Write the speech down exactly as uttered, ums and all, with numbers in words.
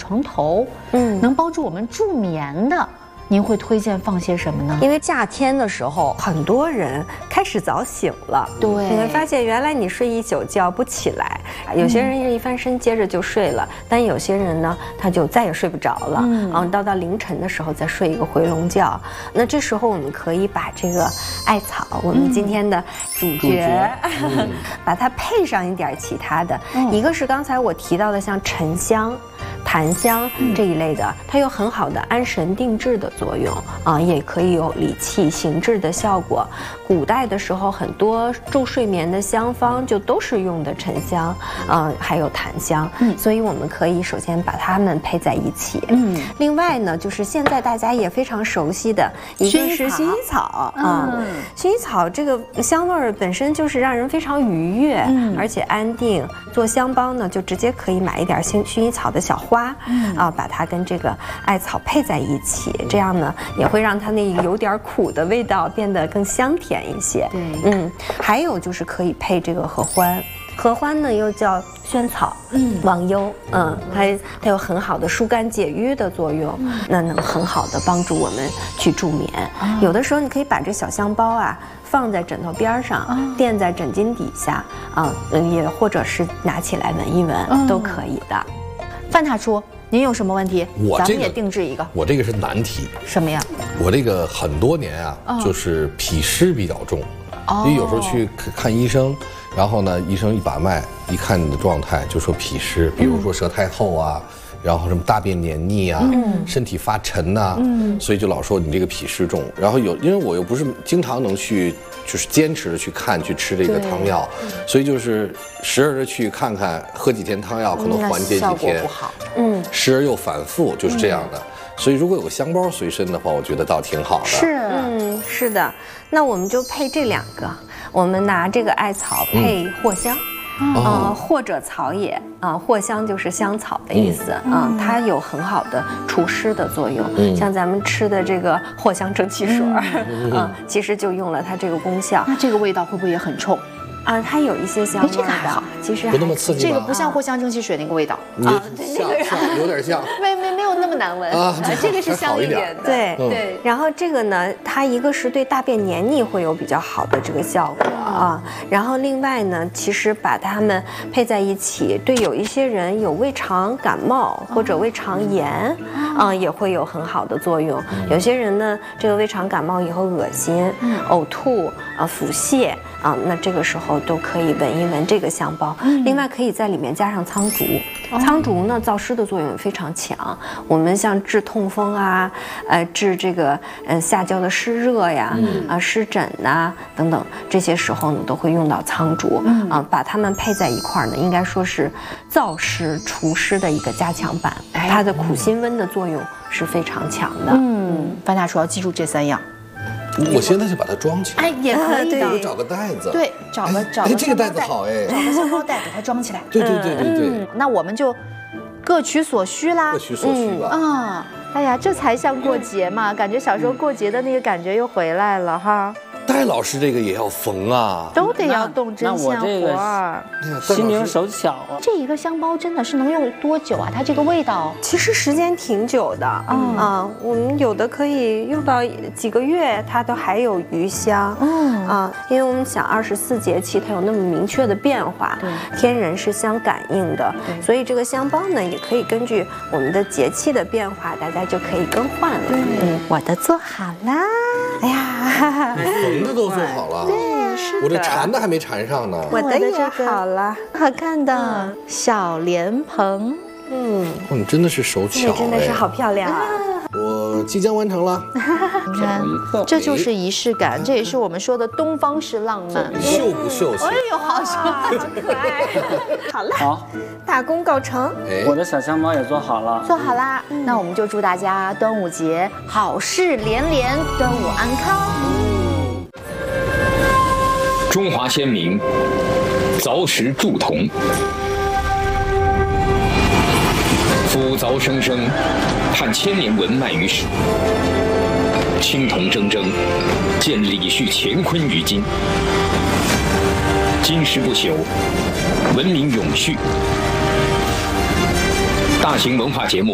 床头，嗯，能帮助我们助眠的。 您会推荐放些什么呢？ 因为夏天的时候，很多人开始早醒了。对，你会发现原来你睡一宿觉不起来，有些人是一翻身接着就睡了，嗯、但有些人呢，他就再也睡不着了。嗯，然后到到凌晨的时候再睡一个回笼觉。那这时候我们可以把这个艾草，我们今天的主角，嗯、把它配上一点其他的，嗯、一个是刚才我提到的像沉香。 檀香这一类的，它有很好的安神定志的作用啊，也可以有理气行志的效果。古代的时候，很多助睡眠的香方就都是用的沉香，啊，还有檀香。嗯，所以我们可以首先把它们配在一起。嗯，另外呢，就是现在大家也非常熟悉的一个是薰衣草啊，薰衣草这个香味儿本身就是让人非常愉悦，而且安定。做香包呢，就直接可以买一点薰薰衣草的小花。 嗯啊，把它跟这个艾草配在一起，这样呢也会让它那有点苦的味道变得更香甜一些。对，嗯，还有就是可以配这个合欢，合欢呢又叫萱草，嗯，忘忧，嗯，它它有很好的疏肝解郁的作用，嗯、那能很好的帮助我们去助眠。啊、有的时候你可以把这小香包啊。 放在枕头边上，哦、垫在枕巾底下啊，也或者是拿起来闻一闻，嗯、都可以的。 范大厨，您有什么问题？ 我这个咱们也定制一个。 我这个是难题。 什么呀？ 我这个很多年啊，哦、就是脾湿比较重，哦、因为有时候去看医生，然后呢，医生一把脉，一看你的状态就说脾湿，比如说舌苔厚啊。嗯 然后什么大便黏腻啊，嗯、身体发沉呐、啊，嗯、所以就老说你这个脾湿重。然后有，因为我又不是经常能去，就是坚持的去看去吃这个汤药，所以就是时而的去看看，喝几天汤药可能缓解几天，效果不好。嗯，时而又反复，就是这样的。嗯、所以如果有个香包随身的话，我觉得倒挺好的。 是，嗯，是的。那我们就配这两个，我们拿这个艾草配藿香。嗯 啊、呃，或者草野啊、呃，藿香就是香草的意思啊、嗯呃，它有很好的除湿的作用。嗯、像咱们吃的这个藿香蒸汽水，啊、嗯呃，其实就用了它这个功效。 那这个味道会不会也很冲？ 啊，它有一些香味的，其实不那么刺激。 这个不像藿香蒸汽水那个味道啊，像像有点像， 没没没有那么难闻啊。这个是香一点的， 对对。然后这个呢，它一个是对大便黏腻会有比较好的这个效果啊。然后另外呢，其实把它们配在一起，对有一些人有胃肠感冒或者胃肠炎啊，也会有很好的作用。有些人呢，这个胃肠感冒以后恶心、呕吐啊、腹泻啊，那这个时候。 都可以闻一闻这个香包，嗯、另外可以在里面加上苍竹。哦、苍竹呢，燥湿的作用非常强。我们像治痛风啊，呃，治这个呃下焦的湿热呀，嗯、啊湿疹呐、啊、等等，这些时候呢都会用到苍竹。嗯、啊，把它们配在一块儿呢，应该说是燥湿除湿的一个加强版。哎、它的苦辛温的作用是非常强的。 嗯，范大厨要记住这三样。 我现在就把它装起来， 哎，也可以的。 我找个袋子， 对，找个找个这个袋子好哎， 找个香包袋给它装起来。 对对对对对。 嗯，那我们就各取所需啦。 各取所需吧。 啊，哎呀，这才像过节嘛，感觉小时候过节的那个感觉又回来了哈。 戴老师这个也要缝啊， 都得要动针线活儿， 心灵手巧啊。 这一个香包真的是能用多久啊？它这个味道其实时间挺久的啊、嗯呃，我们有的可以用到几个月，它都还有余香。嗯啊、呃，因为我们想二十四节气它有那么明确的变化，天人是相感应的，所以这个香包呢也可以根据我们的节气的变化，大家就可以更换了。嗯，我的做好啦。哎呀。 缝的都做好了， 对，是的。 我这缠的还没缠上呢。 我的也好了， 好看的小莲蓬。 嗯， 哦，你真的是手巧， 真的是好漂亮啊！ 我即将完成了。 你看，这就是仪式感，这也是我们说的东方式浪漫。 秀不秀气？ 哎呦，好说， 好可爱。好了， 好， 大功告成。 我的小香包也做好了， 做好啦。那我们就祝大家端午节好事连连，端午安康。 中华先民凿石铸铜，夫凿生生，盼千年文脉于史。青铜铮铮，见李旭乾坤于今。金石不朽，文明永续。大型文化节目。